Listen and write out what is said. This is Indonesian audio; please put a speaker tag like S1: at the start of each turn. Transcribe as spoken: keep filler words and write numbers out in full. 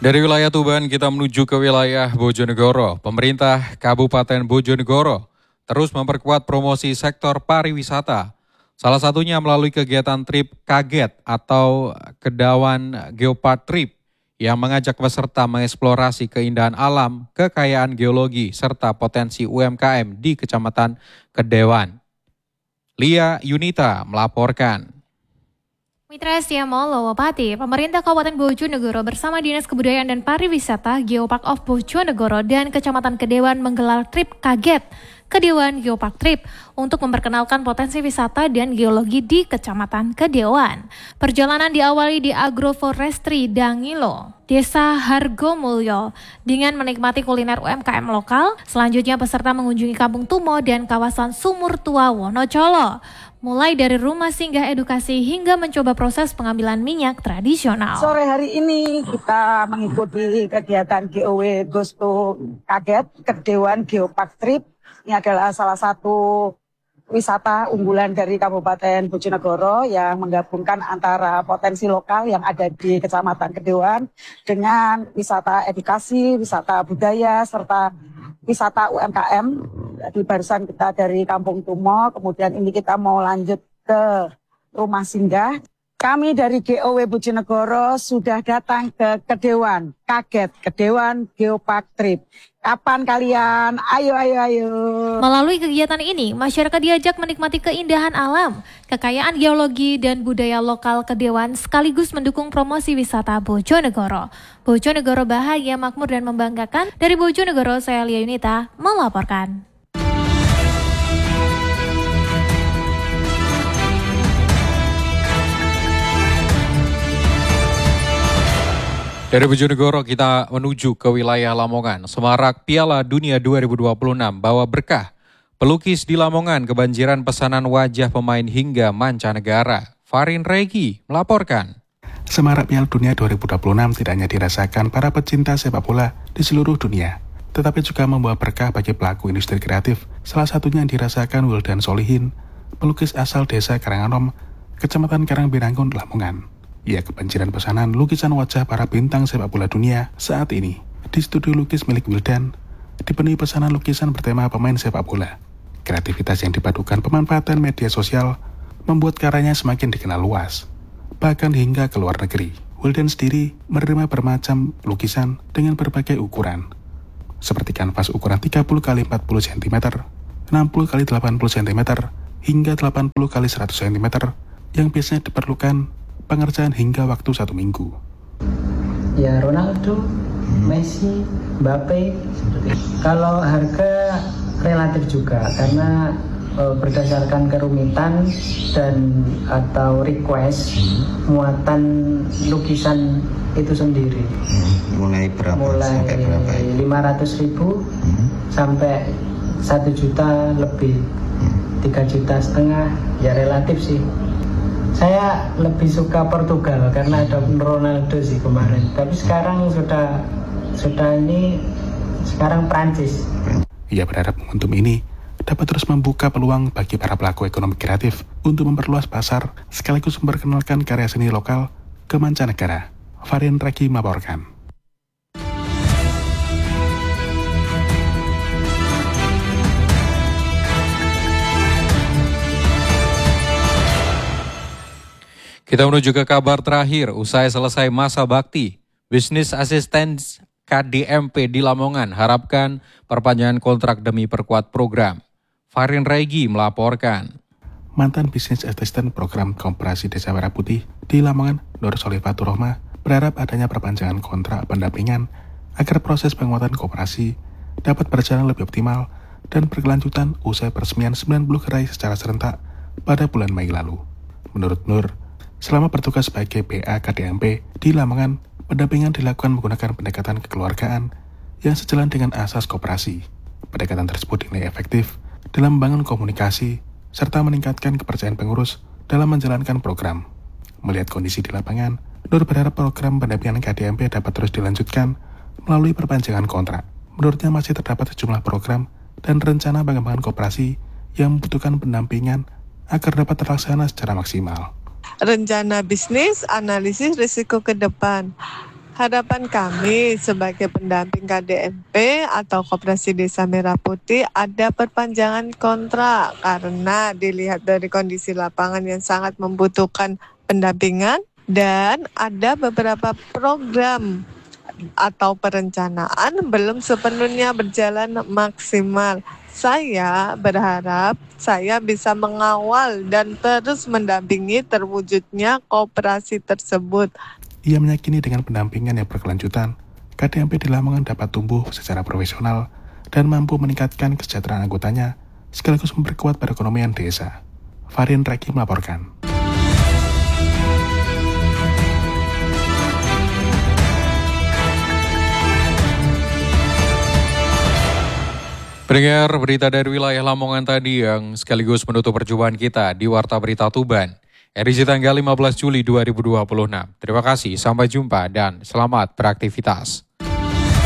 S1: Dari wilayah Tuban kita menuju ke wilayah Bojonegoro. Pemerintah Kabupaten Bojonegoro terus memperkuat promosi sektor pariwisata. Salah satunya melalui kegiatan trip kaget atau Kedawan Geopark Trip yang mengajak peserta mengeksplorasi keindahan alam, kekayaan geologi, serta potensi U M K M di Kecamatan Kedewan. Lia Yunita melaporkan.
S2: Mitra Siamo Lowopati, pemerintah Kabupaten Bojonegoro bersama Dinas Kebudayaan dan Pariwisata Geopark of Bojonegoro dan Kecamatan Kedewan menggelar trip kaget Kedewan Geopark Trip untuk memperkenalkan potensi wisata dan geologi di Kecamatan Kedewan. Perjalanan diawali di Agroforestry Dangilo, Desa Hargomulyo, dengan menikmati kuliner U M K M lokal. Selanjutnya peserta mengunjungi Kampung Tumo dan kawasan Sumur Tua Wonocolo, mulai dari rumah singgah edukasi hingga mencoba proses pengambilan minyak tradisional.
S3: Sore hari ini kita mengikuti kegiatan G O W Gosto Kaget Kedewan Geopark Trip. Ini adalah salah satu wisata unggulan dari Kabupaten Bojonegoro yang menggabungkan antara potensi lokal yang ada di Kecamatan Kedewan dengan wisata edukasi, wisata budaya, serta wisata U M K M. Jadi barusan kita dari Kampung Tumo, kemudian ini kita mau lanjut ke rumah singgah. Kami dari G O W Bojonegoro sudah datang ke Kedewan, kaget Kedewan Geopark Trip. Kapan kalian? Ayo, ayo, ayo.
S2: Melalui kegiatan ini, masyarakat diajak menikmati keindahan alam, kekayaan geologi dan budaya lokal Kedewan sekaligus mendukung promosi wisata Bojonegoro. Bojonegoro bahagia, makmur dan membanggakan. Dari Bojonegoro, saya Lia Yunita melaporkan.
S1: Dari Bojonegoro kita menuju ke wilayah Lamongan. Semarak Piala Dunia dua ribu dua puluh enam bawa berkah. Pelukis di Lamongan kebanjiran pesanan wajah pemain hingga mancanegara. Farin Regi melaporkan.
S4: Semarak Piala Dunia dua ribu dua puluh enam tidak hanya dirasakan para pecinta sepak bola di seluruh dunia, tetapi juga membawa berkah bagi pelaku industri kreatif. Salah satunya yang dirasakan Wildan Solihin, pelukis asal desa Karanganom, Kecamatan Karangbirangkun, Lamongan. Ia kebanjiran pesanan lukisan wajah para bintang sepak bola dunia saat ini. Di studio lukis milik Wildan, dipenuhi pesanan lukisan bertema pemain sepak bola. Kreativitas yang dipadukan pemanfaatan media sosial membuat karyanya semakin dikenal luas, bahkan hingga ke luar negeri. Wildan sendiri menerima bermacam lukisan dengan berbagai ukuran, seperti kanvas ukuran tiga puluh kali empat puluh sentimeter, enam puluh kali delapan puluh sentimeter, hingga delapan puluh kali seratus sentimeter, yang biasanya diperlukan pengerjaan hingga waktu satu minggu.
S5: Ya Ronaldo, Messi, Mbappe. Kalau harga relatif juga karena e, berdasarkan kerumitan dan atau request muatan lukisan itu sendiri.
S6: Hmm, mulai berapa?
S5: Mulai
S6: sampai berapa?
S5: lima ratus ribu hmm. sampai satu juta lebih, hmm. tiga juta setengah. Ya relatif sih. Saya lebih suka Portugal karena ada Ronaldo sih kemarin. Tapi sekarang sudah sudah ini sekarang Prancis.
S4: Ia berharap momentum ini dapat terus membuka peluang bagi para pelaku ekonomi kreatif untuk memperluas pasar sekaligus memperkenalkan karya seni lokal ke mancanegara. Farin Regi melaporkan.
S1: Kita menuju ke kabar terakhir. Usai selesai masa bakti, Business Assistance K D M P di Lamongan harapkan perpanjangan kontrak demi perkuat program. Farin Regi melaporkan.
S4: Mantan Business Assistant Program Koperasi Desa Merah Putih di Lamongan, Nur Solifatur Rohmah, berharap adanya perpanjangan kontrak pendampingan agar proses penguatan koperasi dapat berjalan lebih optimal dan berkelanjutan usai peresmian sembilan puluh gerai secara serentak pada bulan Mei lalu. Menurut Nur, selama bertugas sebagai B A K D M P di Lamongan, pendampingan dilakukan menggunakan pendekatan kekeluargaan yang sejalan dengan asas koperasi. Pendekatan tersebut dinilai efektif dalam membangun komunikasi serta meningkatkan kepercayaan pengurus dalam menjalankan program. Melihat kondisi di lapangan, Nur berharap program pendampingan K D M P dapat terus dilanjutkan melalui perpanjangan kontrak. Menurutnya masih terdapat sejumlah program dan rencana pengembangan koperasi yang membutuhkan pendampingan agar dapat terlaksana secara maksimal.
S7: Rencana bisnis, analisis risiko ke depan.
S6: Harapan kami sebagai pendamping K D M P atau Koperasi Desa Merah Putih ada perpanjangan kontrak karena dilihat dari kondisi lapangan yang sangat membutuhkan pendampingan dan ada beberapa program atau perencanaan belum sepenuhnya berjalan maksimal. Saya berharap saya bisa mengawal dan terus mendampingi terwujudnya koperasi tersebut.
S4: Ia meyakini dengan pendampingan yang berkelanjutan, K D M P di Lamongan dapat tumbuh secara profesional dan mampu meningkatkan kesejahteraan anggotanya, sekaligus memperkuat perekonomian desa. Farin Reki melaporkan.
S1: Pendengar, berita dari wilayah Lamongan tadi yang sekaligus menutup perjumpaan kita di Warta Berita Tuban, edisi tanggal lima belas Juli dua ribu dua puluh enam. Terima kasih, sampai jumpa dan selamat beraktivitas.